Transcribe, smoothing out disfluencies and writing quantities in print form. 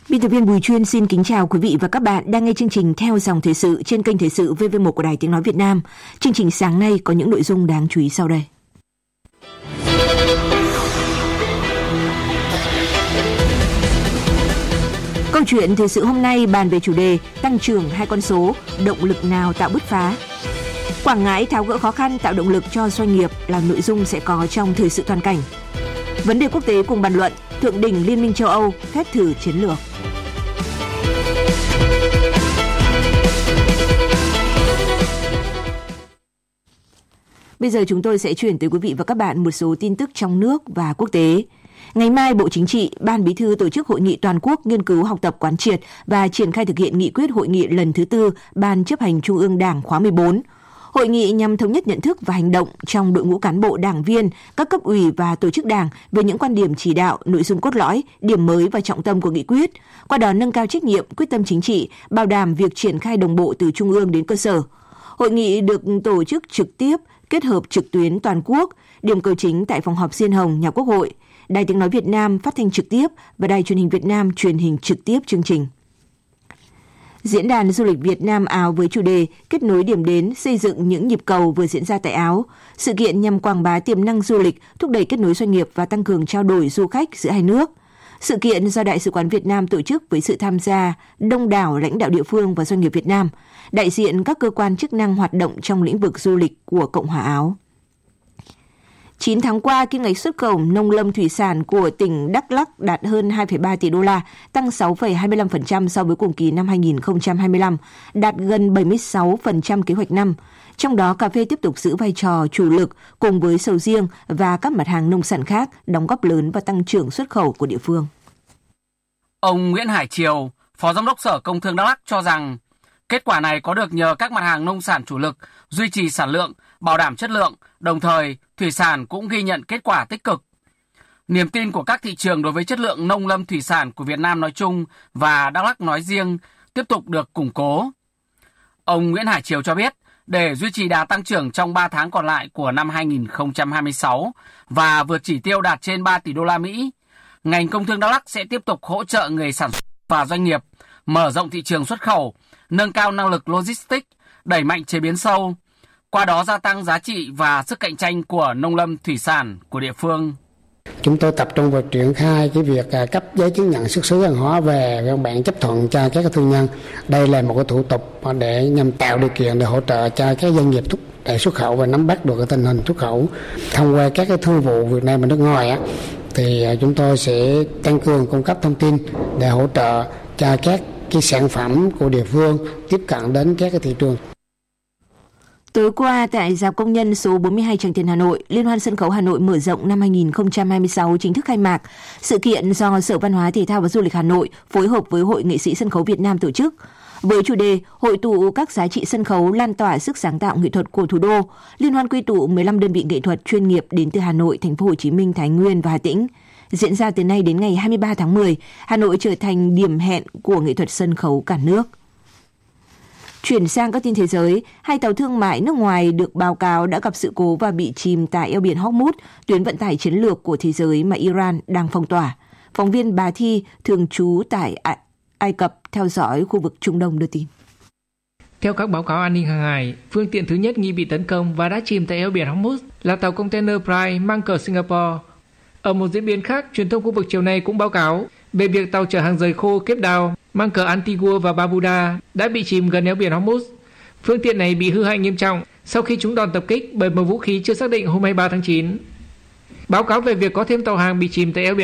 Biên tập viên Bùi Chuyên xin kính chào quý vị và các bạn đang nghe chương trình Theo dòng thời sự trên kênh Thời sự VV1 của Đài Tiếng nói Việt Nam. Chương trình sáng nay có những nội dung đáng chú ý sau đây. Câu chuyện thời sự hôm nay bàn về chủ đề tăng trưởng hai con số, động lực nào tạo bứt phá. Quảng Ngãi tháo gỡ khó khăn tạo động lực cho doanh nghiệp là nội dung sẽ có trong thời sự toàn cảnh. Vấn đề quốc tế cùng bàn luận, thượng đỉnh Liên minh châu Âu phép thử chiến lược. Bây giờ chúng tôi sẽ chuyển tới quý vị và các bạn một số tin tức trong nước và quốc tế. Ngày mai, Bộ Chính trị, Ban Bí thư tổ chức Hội nghị Toàn quốc nghiên cứu học tập quán triệt và triển khai thực hiện nghị quyết hội nghị lần thứ 4 Ban chấp hành Trung ương Đảng khóa 14. Hội nghị nhằm thống nhất nhận thức và hành động trong đội ngũ cán bộ đảng viên, các cấp ủy và tổ chức đảng về những quan điểm chỉ đạo, nội dung cốt lõi, điểm mới và trọng tâm của nghị quyết, qua đó nâng cao trách nhiệm, quyết tâm chính trị, bảo đảm việc triển khai đồng bộ từ trung ương đến cơ sở. Hội nghị được tổ chức trực tiếp, kết hợp trực tuyến toàn quốc, điểm cầu chính tại phòng họp Diên Hồng, nhà Quốc hội, Đài Tiếng nói Việt Nam phát thanh trực tiếp và Đài Truyền hình Việt Nam truyền hình trực tiếp chương trình. Diễn đàn du lịch Việt Nam Áo với chủ đề kết nối điểm đến xây dựng những nhịp cầu vừa diễn ra tại Áo. Sự kiện nhằm quảng bá tiềm năng du lịch, thúc đẩy kết nối doanh nghiệp và tăng cường trao đổi du khách giữa hai nước. Sự kiện do Đại sứ quán Việt Nam tổ chức với sự tham gia đông đảo lãnh đạo địa phương và doanh nghiệp Việt Nam, đại diện các cơ quan chức năng hoạt động trong lĩnh vực du lịch của Cộng hòa Áo. 9 tháng qua, kim ngạch xuất khẩu nông lâm thủy sản của tỉnh Đắk Lắk đạt hơn 2,3 tỷ đô la, tăng 6,25% so với cùng kỳ năm 2025, đạt gần 76% kế hoạch năm. Trong đó, cà phê tiếp tục giữ vai trò chủ lực cùng với sầu riêng và các mặt hàng nông sản khác, đóng góp lớn vào tăng trưởng xuất khẩu của địa phương. Ông Nguyễn Hải Triều, Phó Giám đốc Sở Công Thương Đắk Lắk cho rằng, kết quả này có được nhờ các mặt hàng nông sản chủ lực duy trì sản lượng, bảo đảm chất lượng, đồng thời thủy sản cũng ghi nhận kết quả tích cực. Niềm tin của các thị trường đối với chất lượng nông lâm thủy sản của Việt Nam nói chung và Đắk Lắk nói riêng tiếp tục được củng cố. Ông Nguyễn Hải Triều cho biết, để duy trì đà tăng trưởng trong 3 tháng còn lại của năm 2026 và vượt chỉ tiêu đạt trên 3 tỷ đô la Mỹ, ngành công thương Đắk Lắk sẽ tiếp tục hỗ trợ người sản xuất và doanh nghiệp, mở rộng thị trường xuất khẩu, nâng cao năng lực logistics, đẩy mạnh chế biến sâu, qua đó gia tăng giá trị và sức cạnh tranh của nông lâm thủy sản của địa phương. Chúng tôi tập trung vào triển khai cái việc cấp giấy chứng nhận xuất xứ hàng hóa về văn bản chấp thuận cho các thương nhân. Đây là một cái thủ tục để nhằm tạo điều kiện để hỗ trợ cho các doanh nghiệp thúc đẩy xuất khẩu và nắm bắt được cái tình hình xuất khẩu. Thông qua các cái thương vụ Việt Nam và nước ngoài thì chúng tôi sẽ tăng cường cung cấp thông tin để hỗ trợ cho các cái sản phẩm của địa phương tiếp cận đến các cái thị trường. Tối qua tại Rạp Công nhân số 42 Tràng Tiền Hà Nội, Liên hoan sân khấu Hà Nội mở rộng năm 2026 chính thức khai mạc. Sự kiện do Sở Văn hóa Thể thao và Du lịch Hà Nội phối hợp với Hội Nghệ sĩ Sân khấu Việt Nam tổ chức. Với chủ đề hội tụ các giá trị sân khấu lan tỏa sức sáng tạo nghệ thuật của thủ đô, liên hoan quy tụ 15 đơn vị nghệ thuật chuyên nghiệp đến từ Hà Nội, Thành phố Hồ Chí Minh, Thái Nguyên và Hà Tĩnh. Diễn ra từ nay đến ngày 23 tháng 10, Hà Nội trở thành điểm hẹn của nghệ thuật sân khấu cả nước. Chuyển sang các tin thế giới, 2 tàu thương mại nước ngoài được báo cáo đã gặp sự cố và bị chìm tại eo biển Hormuz, tuyến vận tải chiến lược của thế giới mà Iran đang phong tỏa. Phóng viên Bà Thi, thường trú tại Ai Cập, theo dõi khu vực Trung Đông đưa tin. Theo các báo cáo an ninh hàng hải, phương tiện thứ nhất nghi bị tấn công và đã chìm tại eo biển Hormuz là tàu container Pride mang cờ Singapore. Ở một diễn biến khác, truyền thông khu vực chiều nay cũng báo cáo về việc tàu chở hàng dầu khô Cape Town mang cờ Antigua và Barbuda đã bị chìm gần eo biển Hormuz. Phương tiện này bị hư hại nghiêm trọng sau khi chúng đòn tập kích bởi một vũ khí chưa xác định hôm 23 tháng 9. Báo cáo về việc có thêm tàu hàng bị chìm tại eo biển